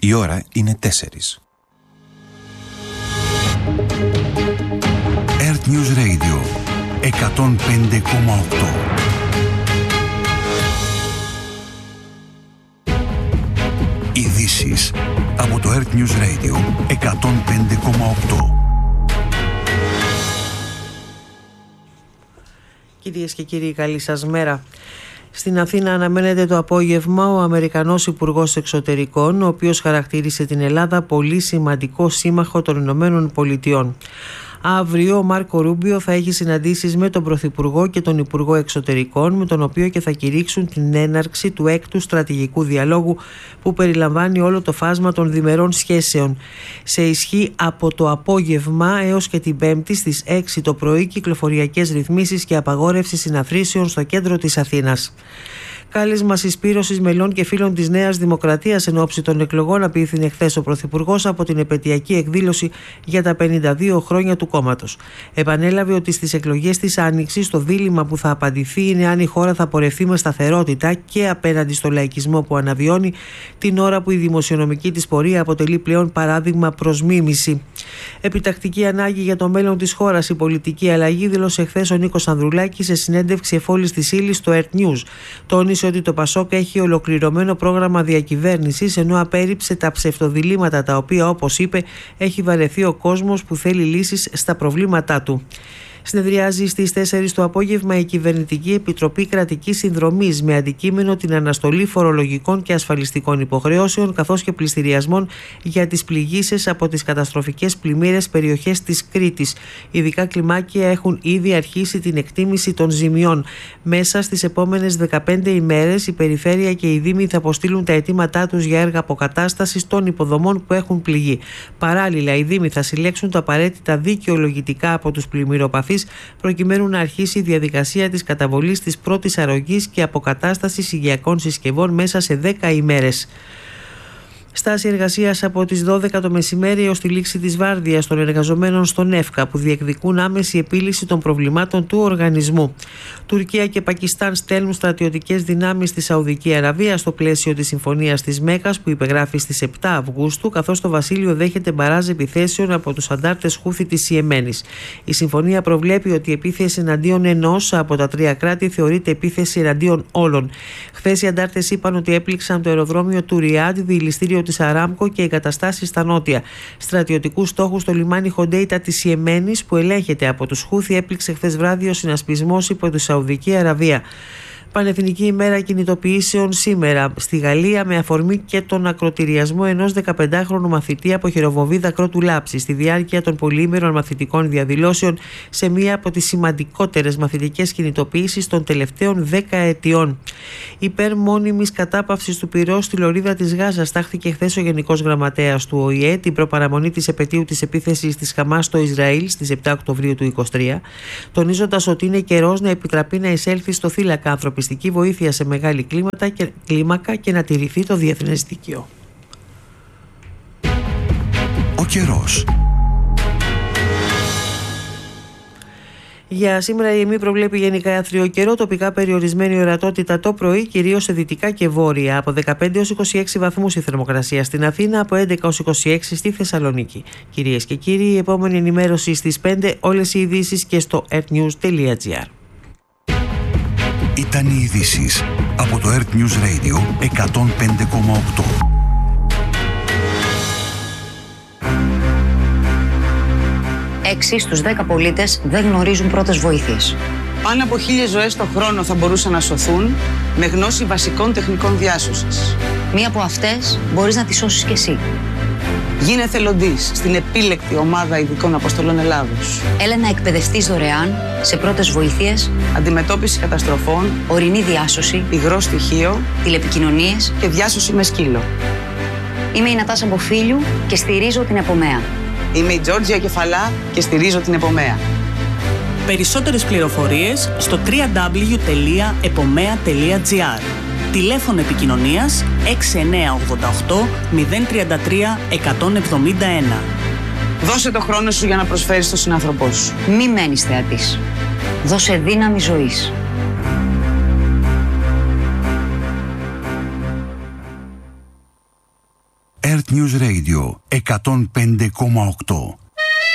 Η ώρα είναι 4. Earth News Radio 105,8. Ειδήσεις από το Earth News Radio 105,8. Κυρίες και κύριοι, καλή σας μέρα. Στην Αθήνα αναμένεται το απόγευμα ο Αμερικανός Υπουργός Εξωτερικών, ο οποίος χαρακτήρισε την Ελλάδα πολύ σημαντικό σύμμαχο των Ηνωμένων Πολιτειών. Αύριο ο Μάρκο Ρούμπιο θα έχει συναντήσεις με τον Πρωθυπουργό και τον Υπουργό Εξωτερικών, με τον οποίο και θα κηρύξουν την έναρξη του 6ου στρατηγικού διαλόγου που περιλαμβάνει όλο το φάσμα των διμερών σχέσεων. Σε ισχύ από το απόγευμα έως και την Πέμπτη στις 6 το πρωί κυκλοφοριακές ρυθμίσεις και απαγόρευση συναθρήσεων στο κέντρο της Αθήνας. Κάλεσμα συσπήρωσης μελών και φίλων της Νέας Δημοκρατίας εν ώψη των εκλογών απίθυνε χθες ο Πρωθυπουργός από την επετειακή εκδήλωση για τα 52 χρόνια του κόμματος. Επανέλαβε ότι στις εκλογές της Άνοιξης το δίλημμα που θα απαντηθεί είναι αν η χώρα θα πορευτεί με σταθερότητα και απέναντι στο λαϊκισμό που αναβιώνει, την ώρα που η δημοσιονομική της πορεία αποτελεί πλέον παράδειγμα προς μίμηση. Επιτακτική ανάγκη για το μέλλον της χώρας η πολιτική αλλαγή, δήλωσε χθες ο Νίκος Ανδρουλάκης σε συνέντευξη εφόλης της ύλης στο Earth News. Τόνισε ότι το ΠΑΣΟΚ έχει ολοκληρωμένο πρόγραμμα διακυβέρνησης, ενώ απέρριψε τα ψευτοδιλήμματα τα οποία, όπως είπε, έχει βαρεθεί ο κόσμος που θέλει λύσεις στα προβλήματά του. Συνεδριάζει στις 4 το απόγευμα η Κυβερνητική Επιτροπή Κρατικής Συνδρομής με αντικείμενο την αναστολή φορολογικών και ασφαλιστικών υποχρεώσεων καθώς και πληστηριασμών για τις πληγήσεις από τις καταστροφικές πλημμύρες περιοχές της Κρήτης. Ειδικά κλιμάκια έχουν ήδη αρχίσει την εκτίμηση των ζημιών. Μέσα στις επόμενες 15 ημέρες η Περιφέρεια και οι Δήμοι θα αποστείλουν τα αιτήματά τους για έργα αποκατάστασης των υποδομών που έχουν πληγεί. Παράλληλα, οι Δήμοι θα συλλέξουν τα απαραίτητα δικαιολογητικά από τους πλημμυροπαθείς προκειμένου να αρχίσει η διαδικασία της καταβολής της πρώτης αρρωγής και αποκατάστασης οικιακών συσκευών μέσα σε 10 ημέρες. Στάση εργασίας από τις 12 το μεσημέρι έως τη λήξη της βάρδιας των εργαζομένων στον ΕΦΚΑ που διεκδικούν άμεση επίλυση των προβλημάτων του οργανισμού. Τουρκία και Πακιστάν στέλνουν στρατιωτικές δυνάμεις στη Σαουδική Αραβία στο πλαίσιο της συμφωνίας της Μέκκας που υπεγράφει στις 7 Αυγούστου, καθώς το βασίλειο δέχεται μπαράζ επιθέσεων από τους αντάρτες Χούθη της Ιεμένης. Η συμφωνία προβλέπει ότι η επίθεση εναντίον ενός από τα 3 κράτη θεωρείται επίθεση εναντίον όλων. Χθες οι αντάρτες είπαν ότι έπληξαν το αεροδρόμιο του Ριάντ, δηληστήριο της Αράμκο και εγκαταστάσεις στα νότια. Στρατιωτικούς στόχους στο λιμάνι Χοντέιτα της Ιεμένης που ελέγχεται από τους Χούθη έπληξε χθες βράδυ ο συνασπισμός υπό τη Σαουδική Αραβία. Πανεθνική ημέρα κινητοποιήσεων σήμερα στη Γαλλία με αφορμή και τον ακροτηριασμό ενός 15χρονου μαθητή από χειροβομβίδα κρότου λάψη στη διάρκεια των πολυήμερων μαθητικών διαδηλώσεων σε μία από τις σημαντικότερες μαθητικές κινητοποιήσεις των τελευταίων 10 ετιών. Υπέρ μόνιμης κατάπαυσης του πυρός στη λωρίδα της Γάζας τάχθηκε χθες ο Γενικός Γραμματέας του ΟΗΕ την προπαραμονή της επετείου της επίθεσης της Χαμάς στο Ισραήλ στις 7 Οκτωβρίου του 2023, τονίζοντας ότι είναι καιρός να επιτραπεί να εισέλθει στο θύλακα ανθρωπιστική βοήθεια σε μεγάλη κλίμακα και να τηρηθεί το διεθνές δίκαιο. Ο καιρός. Για σήμερα η ΕΜΗ προβλέπει γενικά άθριο καιρό, τοπικά περιορισμένη ορατότητα το πρωί, κυρίως σε δυτικά και βόρεια. Από 15 έως 26 βαθμούς η θερμοκρασία στην Αθήνα, από 11 έως 26 στη Θεσσαλονίκη. Κυρίες και κύριοι, η επόμενη ενημέρωση στις 5, όλες οι ειδήσεις και στο earthnews.gr. Ήταν οι ειδήσεις από το Earth News Radio 105,8. 6 στους 10 πολίτες δεν γνωρίζουν πρώτες βοήθειες. Πάνω από 1.000 ζωές το χρόνο θα μπορούσαν να σωθούν με γνώση βασικών τεχνικών διάσωσης. Μία από αυτές μπορείς να τη σώσεις κι εσύ. Γίνε εθελοντής στην επίλεκτη ομάδα ειδικών αποστολών Ελλάδος. Έλα να εκπαιδευτείς δωρεάν σε πρώτες βοήθειες, αντιμετώπιση καταστροφών, ορεινή διάσωση, υγρό στοιχείο, τηλεπικοινωνίες και διάσωση με σκύλο. Είμαι η Νατάσα Μποφίλιου και στηρίζω την Επομέα. Είμαι η Τζόρτζια Κεφαλά και στηρίζω την Επομέα. Περισσότερες πληροφορίες στο www.epomea.gr. Τηλέφωνο επικοινωνίας 6988 033 171. Δώσε το χρόνο σου για να προσφέρεις στον συνάνθρωπό σου. Μη μένεις θεατής. Δώσε δύναμη ζωής. Earth News Radio 105,8.